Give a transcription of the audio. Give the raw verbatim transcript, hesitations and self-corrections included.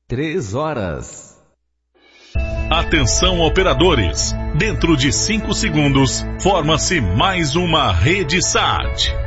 Três horas. Atenção operadores, dentro de cinco segundos, forma-se mais uma rede S A T.